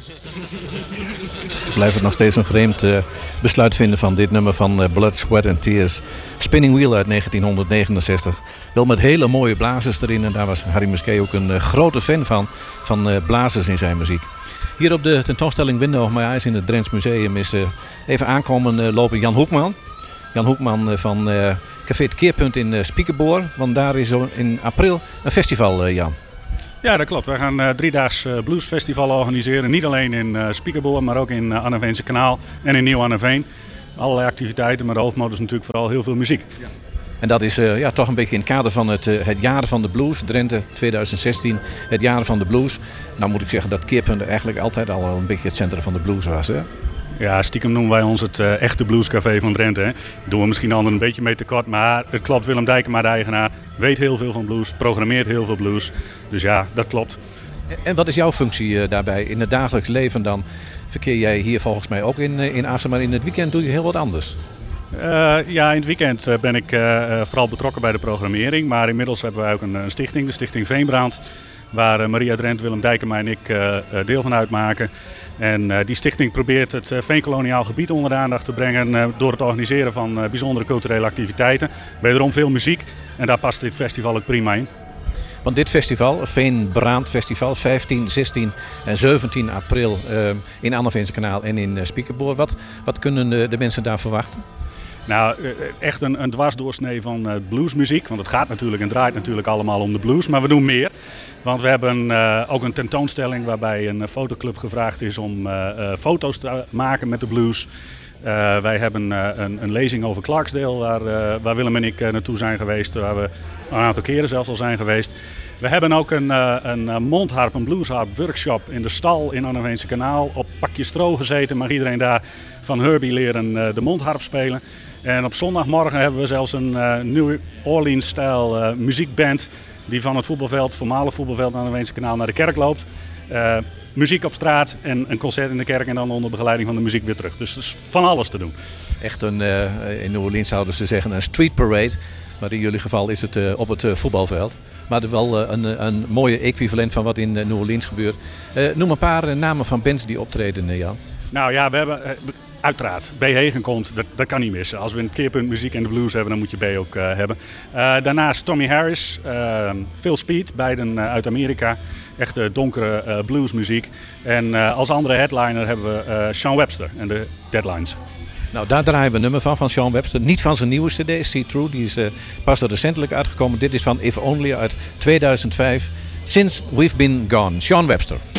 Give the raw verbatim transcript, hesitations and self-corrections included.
Ik blijf het nog steeds een vreemd uh, besluit vinden van dit nummer van uh, Blood, Sweat and Tears. Spinning Wheel uit negentien negenenzestig. Wel met hele mooie blazers erin. En daar was Harry Musquet ook een uh, grote fan van. Van uh, blazers in zijn muziek. Hier op de tentoonstelling Window of My Eyes in het Drents Museum is uh, even aankomen uh, lopen Jan Hoekman. Jan Hoekman uh, van uh, Café Het Keerpunt in uh, Spiekenboor. Want daar is in april een festival, uh, Jan. Ja, dat klopt. We gaan een uh, driedaags uh, bluesfestival organiseren. Niet alleen in uh, Spiekenboor, maar ook in uh, Anneveense Kanaal en in Nieuw-Anneveen. Allerlei activiteiten, maar de hoofdmoot is natuurlijk vooral heel veel muziek. Ja. En dat is uh, ja, toch een beetje in het kader van het, uh, het jaar van de blues. Drenthe twintig zestien, het jaar van de blues. Nou moet ik zeggen dat Keerpunt eigenlijk altijd al een beetje het centrum van de blues was, hè? Ja, stiekem noemen wij ons het uh, echte bluescafé van Drenthe. Hè. Doen we misschien al een beetje mee tekort, maar het klopt. Willem Dijkema, de eigenaar, weet heel veel van blues, programmeert heel veel blues. Dus ja, dat klopt. En wat is jouw functie uh, daarbij? In het dagelijks leven dan verkeer jij hier volgens mij ook in, uh, in Assen, maar in het weekend doe je heel wat anders. Uh, ja, in het weekend uh, ben ik uh, vooral betrokken bij de programmering. Maar inmiddels hebben wij ook een, een stichting, de Stichting Veenbrand. Waar uh, Maria Drent, Willem Dijkema en ik uh, deel van uitmaken. En uh, die stichting probeert het uh, veenkoloniaal gebied onder de aandacht te brengen uh, door het organiseren van uh, bijzondere culturele activiteiten. Wederom veel muziek en daar past dit festival ook prima in. Want dit festival, Veenbrand Festival, vijftien, zestien en zeventien april uh, in Anneveense Kanaal en in uh, Spiekenboor. Wat, wat kunnen de, de mensen daar verwachten? Nou, echt een, een dwarsdoorsnee van uh, bluesmuziek. Want het gaat natuurlijk en draait natuurlijk allemaal om de blues. Maar we doen meer. Want we hebben uh, ook een tentoonstelling waarbij een fotoclub gevraagd is om uh, uh, foto's te maken met de blues. Uh, wij hebben uh, een, een lezing over Clarksdale waar, uh, waar Willem en ik uh, naartoe zijn geweest. Waar we een aantal keren zelfs al zijn geweest. We hebben ook een, uh, een mondharp, een bluesharp workshop in de stal in Anneveense Kanaal. Op pakje stro gezeten mag iedereen daar van Herbie leren uh, de mondharp spelen. En op zondagmorgen hebben we zelfs een uh, New Orleans-stijl uh, muziekband die van het voetbalveld, voormalig voetbalveld aan Anneveense Kanaal naar de kerk loopt. Uh, muziek op straat en een concert in de kerk en dan onder begeleiding van de muziek weer terug. Dus er is van alles te doen. Echt een, uh, in New Orleans zouden ze zeggen, een street parade. Maar in jullie geval is het uh, op het uh, voetbalveld. Maar wel uh, een, een mooie equivalent van wat in uh, New Orleans gebeurt. Uh, noem een paar uh, namen van bands die optreden, uh, Jan. Nou ja, we hebben... Uh, Uiteraard, B. Hegen komt, dat, dat kan niet missen. Als we een keerpunt muziek en de blues hebben, dan moet je B ook uh, hebben. Uh, daarnaast Tommy Harris, uh, Phil Speed, beiden uh, uit Amerika. Echte donkere uh, bluesmuziek. En uh, als andere headliner hebben we uh, Sean Webster en de Deadlines. Nou, daar draaien we een nummer van, van Sean Webster. Niet van zijn nieuwe cd, See True, die is uh, pas recentelijk uitgekomen. Dit is van If Only uit tweeduizend vijf. Since We've Been Gone. Sean Webster.